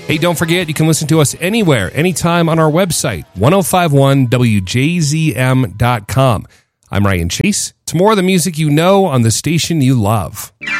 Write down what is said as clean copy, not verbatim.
Hey, don't forget, you can listen to us anywhere, anytime on our website, 1051wjzm.com. I'm Ryan Chase. It's more of the music you know on the station you love.